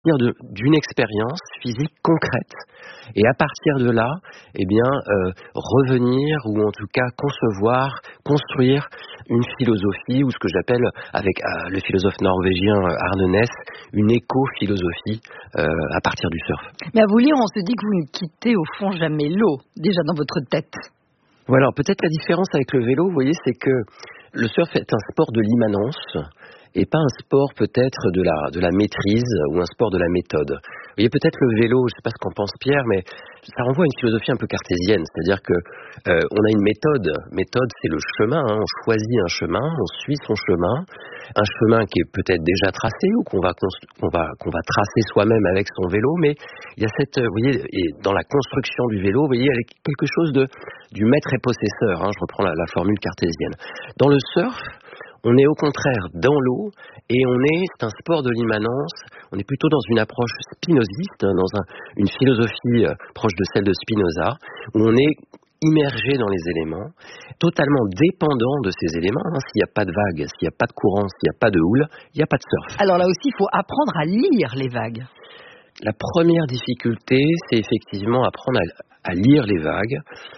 d'une expérience physique concrète. Et à partir de là, revenir ou en tout cas concevoir, construire une philosophie ou ce que j'appelle avec le philosophe norvégien Arne Næss, une éco-philosophie à partir du surf. Mais à vous lire, on se dit que vous ne quittez au fond jamais l'eau, déjà dans votre tête. Voilà, alors peut-être la différence avec le vélo, vous voyez, c'est que le surf est un sport de l'immanence et pas un sport peut-être de la maîtrise ou un sport de la méthode. Vous voyez, peut-être le vélo, je ne sais pas ce qu'en pense Pierre, mais ça renvoie à une philosophie un peu cartésienne, c'est-à-dire que on a une méthode. Méthode, c'est le chemin, on choisit un chemin, on suit son chemin, un chemin qui est peut-être déjà tracé ou qu'on va tracer soi-même avec son vélo, mais il y a cette, vous voyez, et dans la construction du vélo, vous voyez, il y a quelque chose du maître et possesseur, je reprends la formule cartésienne. Dans le surf, on est au contraire dans l'eau et c'est un sport de l'immanence, on est plutôt dans une approche spinoziste, dans une philosophie proche de celle de Spinoza, où on est immergé dans les éléments, totalement dépendant de ces éléments. S'il n'y a pas de vagues, s'il n'y a pas de courant, s'il n'y a pas de houle, il n'y a pas de surf. Alors là aussi, il faut apprendre à lire les vagues. La première difficulté, c'est effectivement apprendre à lire les vagues,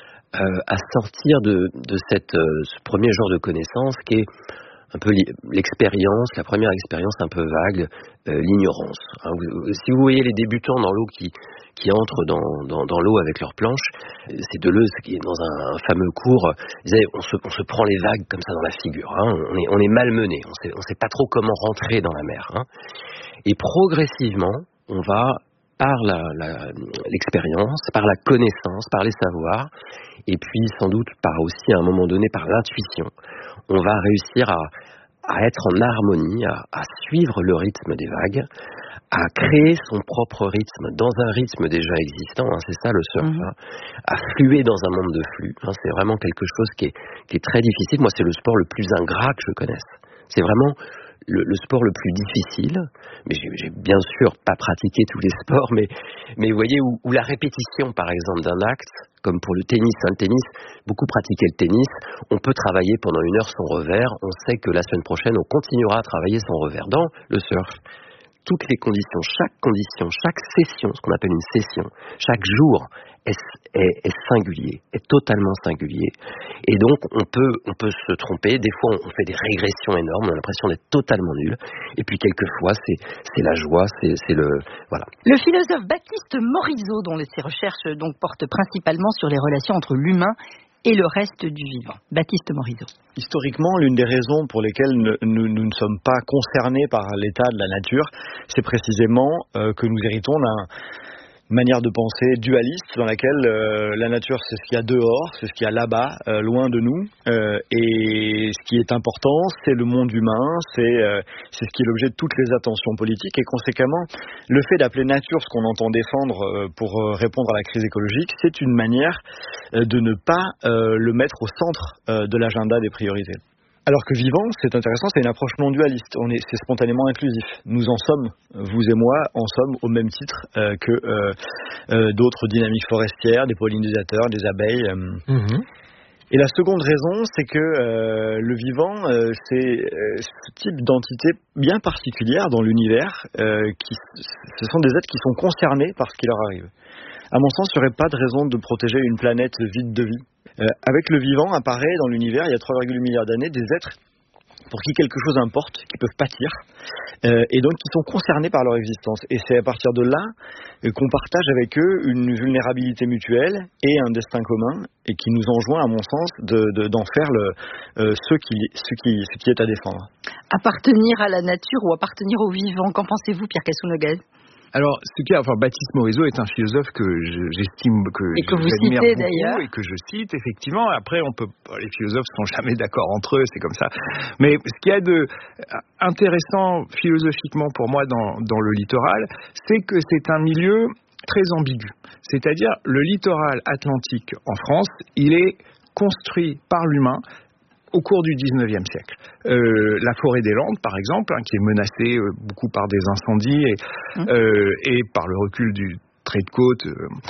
à sortir de ce premier genre de connaissance qui est un peu l'expérience, la première expérience un peu vague, l'ignorance. Si vous voyez les débutants dans l'eau qui entrent dans l'eau avec leurs planches, c'est Deleuze qui est dans un fameux cours, disait on se prend les vagues comme ça dans la figure, on est malmené, on sait pas trop comment rentrer dans la mer. Et progressivement, on va par l'expérience, par la connaissance, par les savoirs, et puis sans doute à un moment donné par l'intuition, on va réussir à être en harmonie, à suivre le rythme des vagues, à créer son propre rythme dans un rythme déjà existant, c'est ça le surf, à fluer dans un monde de flux. C'est vraiment quelque chose qui est très difficile. Moi, c'est le sport le plus ingrat que je connaisse. C'est vraiment le sport le plus difficile, mais j'ai bien sûr pas pratiqué tous les sports, mais vous voyez, où la répétition, par exemple, d'un acte, comme pour le tennis, le tennis, beaucoup pratiquer le tennis, on peut travailler pendant 1 heure son revers, on sait que la semaine prochaine, on continuera à travailler son revers. Dans le surf, toutes les conditions, chaque session, ce qu'on appelle une session, chaque jour est singulier, est totalement singulier. Et donc, on peut se tromper. Des fois, on fait des régressions énormes, on a l'impression d'être totalement nul. Et puis, quelquefois, c'est la joie, voilà. Le philosophe Baptiste Morizot, dont ses recherches donc portent principalement sur les relations entre l'humain et le reste du vivant. Baptiste Morizot. Historiquement, l'une des raisons pour lesquelles nous ne sommes pas concernés par l'état de la nature, c'est précisément que nous héritons d'une manière de penser dualiste dans laquelle la nature, c'est ce qu'il y a dehors, c'est ce qu'il y a là-bas, loin de nous, et ce qui est important, c'est le monde humain, c'est ce qui est l'objet de toutes les attentions politiques, et conséquemment, le fait d'appeler nature ce qu'on entend défendre pour répondre à la crise écologique, c'est une manière de ne pas le mettre au centre de l'agenda des priorités. Alors que vivant, c'est intéressant, c'est une approche non dualiste, c'est spontanément inclusif. Nous en sommes, vous et moi, en sommes au même titre que d'autres dynamiques forestières, des pollinisateurs, des abeilles. Et la seconde raison, c'est que le vivant, c'est ce type d'entité bien particulière dans l'univers, ce sont des êtres qui sont concernés par ce qui leur arrive. À mon sens, il n'y aurait pas de raison de protéger une planète vide de vie. Avec le vivant apparaît dans l'univers, il y a 3,8 milliards d'années, des êtres pour qui quelque chose importe, qui peuvent pâtir, et donc qui sont concernés par leur existence. Et c'est à partir de là qu'on partage avec eux une vulnérabilité mutuelle et un destin commun, et qui nous enjoint, à mon sens, d'en faire ce qui est à défendre. Appartenir à la nature ou appartenir au vivant, qu'en pensez-vous, Pierre Cassou-Noguez ? Alors, Baptiste Morizot est un philosophe que j'estime, que vous citez beaucoup, d'ailleurs, et que je cite effectivement. Après, les philosophes sont jamais d'accord entre eux, c'est comme ça. Mais ce qu'il y a de intéressant philosophiquement pour moi dans le littoral, c'est que c'est un milieu très ambigu. C'est-à-dire, le littoral atlantique en France, il est construit par l'humain au cours du 19e siècle. La forêt des Landes, par exemple, qui est menacée beaucoup par des incendies et par le recul du trait de côte.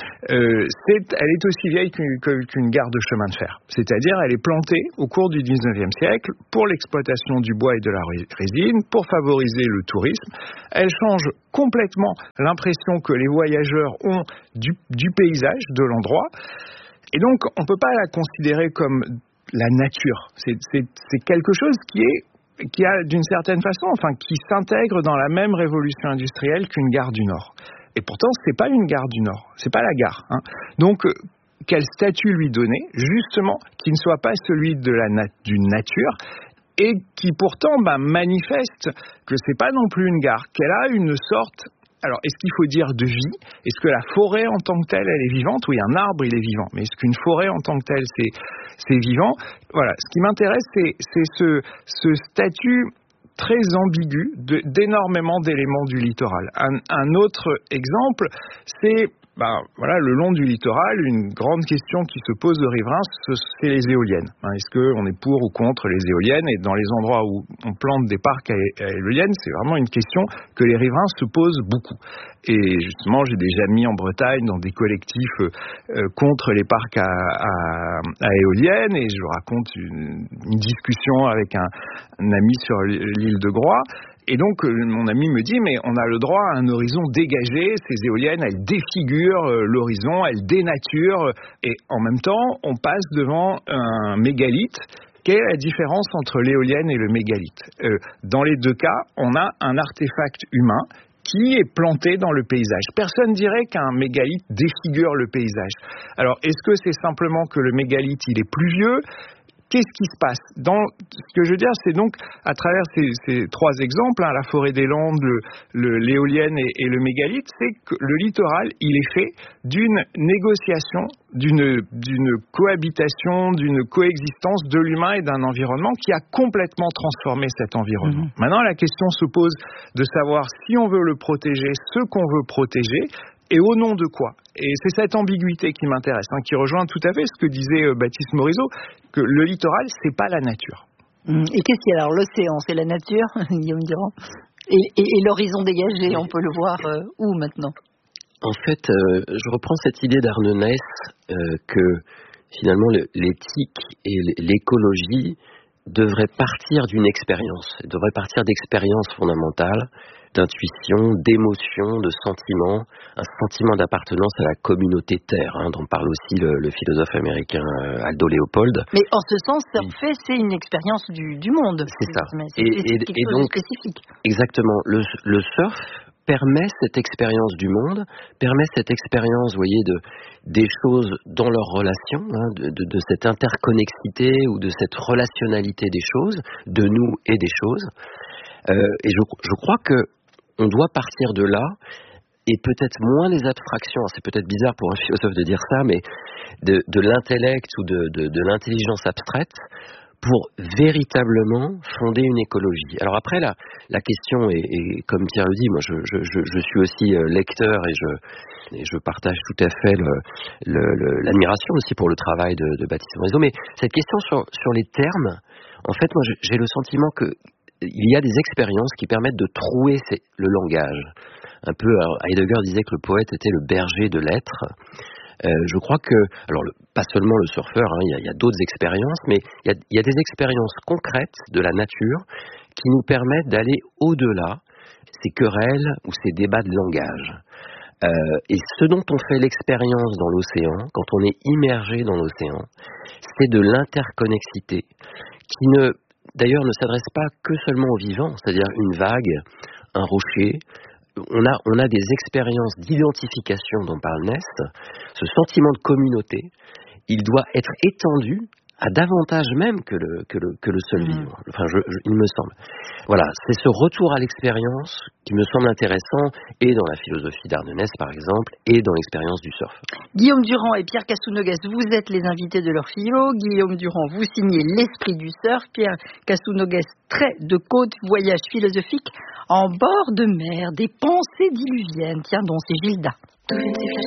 Elle est aussi vieille qu'une gare de chemin de fer. C'est-à-dire, elle est plantée au cours du 19e siècle pour l'exploitation du bois et de la résine, pour favoriser le tourisme. Elle change complètement l'impression que les voyageurs ont du paysage, de l'endroit. Et donc, on ne peut pas la considérer comme la nature. C'est quelque chose qui a d'une certaine façon, qui s'intègre dans la même révolution industrielle qu'une gare du Nord. Et pourtant, c'est pas une gare du Nord, c'est pas la gare. Donc, quel statut lui donner, justement, qui ne soit pas celui d'une nature, et qui pourtant manifeste que c'est pas non plus une gare, qu'elle a une sorte. Alors, est-ce qu'il faut dire de vie? Est-ce que la forêt en tant que telle, elle est vivante? Oui, un arbre, il est vivant. Mais est-ce qu'une forêt en tant que telle, c'est vivant? Voilà. Ce qui m'intéresse, c'est ce statut très ambigu d'énormément d'éléments du littoral. Un autre exemple, c'est le long du littoral, une grande question qui se pose aux riverains, c'est les éoliennes. Est-ce qu'on est pour ou contre les éoliennes? Et dans les endroits où on plante des parcs à éoliennes, c'est vraiment une question que les riverains se posent beaucoup. Et justement, j'ai déjà mis en Bretagne dans des collectifs contre les parcs à éoliennes, et je raconte une discussion avec un ami sur l'île de Groix. Et donc, mon ami me dit, mais on a le droit à un horizon dégagé, ces éoliennes, elles défigurent l'horizon, elles dénaturent, et en même temps, on passe devant un mégalithe. Quelle est la différence entre l'éolienne et le mégalithe? Dans les deux cas, on a un artefact humain qui est planté dans le paysage. Personne ne dirait qu'un mégalithe défigure le paysage. Alors, est-ce que c'est simplement que le mégalithe, il est plus vieux? Qu'est-ce qui se passe? Ce que je veux dire, c'est donc, à travers ces trois exemples, la forêt des Landes, l'éolienne et le mégalithe, c'est que le littoral, il est fait d'une négociation, d'une cohabitation, d'une coexistence de l'humain et d'un environnement qui a complètement transformé cet environnement. Maintenant, la question se pose de savoir si on veut le protéger, ce qu'on veut protéger, et au nom de quoi? Et c'est cette ambiguïté qui m'intéresse, qui rejoint tout à fait ce que disait Baptiste Morisot, que le littoral, c'est pas la nature. Et qu'est-ce qu'il y a alors? L'océan, c'est la nature, Guillaume Durand? Et l'horizon dégagé, on peut le voir où maintenant? En fait, je reprends cette idée d'Arnonès que finalement l'éthique et l'écologie devraient partir d'une expérience, devraient partir d'expériences fondamentales, d'intuition, d'émotion, de sentiment, un sentiment d'appartenance à la communauté Terre, dont parle aussi le philosophe américain Aldo Leopold. Mais en ce sens, surfer, c'est une expérience du monde. C'est ça. C'est quelque chose de spécifique. Exactement. Le surf permet cette expérience du monde, permet cette expérience, vous voyez, des choses dans leurs relations, de cette interconnexité ou de cette relationnalité des choses, de nous et des choses. Et je crois que on doit partir de là, et peut-être moins les abstractions, c'est peut-être bizarre pour un philosophe de dire ça, mais de l'intellect ou de l'intelligence abstraite, pour véritablement fonder une écologie. Alors après, la question est comme Pierre le dit, moi je suis aussi lecteur et je partage tout à fait l'admiration aussi pour le travail de Baptiste Morisot, mais cette question sur les termes, en fait, moi j'ai le sentiment que il y a des expériences qui permettent de trouer le langage. Un peu, Heidegger disait que le poète était le berger de l'être. Je crois que, alors pas seulement le surfeur, il y a d'autres expériences, mais il y a des expériences concrètes de la nature qui nous permettent d'aller au-delà ces querelles ou ces débats de langage. Et ce dont on fait l'expérience dans l'océan, quand on est immergé dans l'océan, c'est de l'interconnexité qui d'ailleurs ne s'adresse pas que seulement aux vivants, c'est-à-dire une vague, un rocher. On a des expériences d'identification dont parle Nest. Ce sentiment de communauté, il doit être étendu à davantage même que le seul vivre. Enfin, il me semble. Voilà, c'est ce retour à l'expérience qui me semble intéressant, et dans la philosophie d'Arnonès, par exemple, et dans l'expérience du surf. Guillaume Durand et Pierre Cassounoguès, vous êtes les invités de leur philo. Guillaume Durand, vous signez L'esprit du surf. Pierre Cassounoguès, Trait de côte, voyage philosophique en bord de mer, des pensées diluviennes. Tiens donc, c'est Gilda.